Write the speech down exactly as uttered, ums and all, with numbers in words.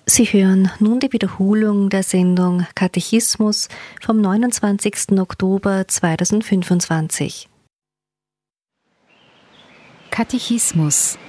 Sie hören nun die Wiederholung der Sendung Katechismus vom neunundzwanzigsten Oktober zweitausendfünfundzwanzig. Katechismus